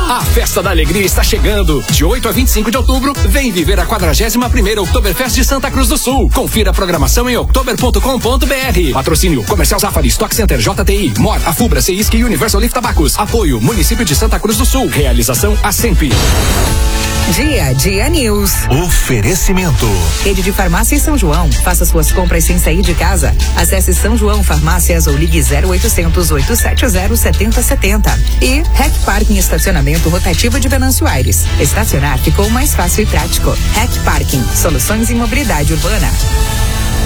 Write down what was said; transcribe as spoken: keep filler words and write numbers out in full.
A Festa da Alegria está chegando. De oito a vinte e cinco de outubro, vem viver a quadragésima primeira Oktoberfest de Santa Cruz do Sul. Confira a programação em oktober ponto com ponto br. Patrocínio Comercial Zafari, Stock Center, J T I, Mor, Afubra, Ceisc e Universal Lift Tabacos. Apoio Município de Santa Cruz do Sul. Realização Assemp. Dia a Dia News. Oferecimento. Rede de Farmácia São João. Faça suas compras sem sair de casa. Acesse São João Farmácias ou ligue zero oitocentos, oito sete zero, sete zero sete zero. E Rec Parking Estacionamento Rotativo de Venâncio Aires. Estacionar ficou mais fácil e prático. Rec Parking. Soluções em mobilidade urbana.